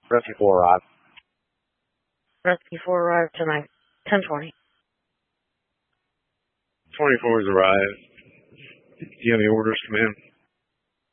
Rescue 4 arrived. Rescue 4 arrived tonight. 10:20. 24's arrived. Do you have any orders come in?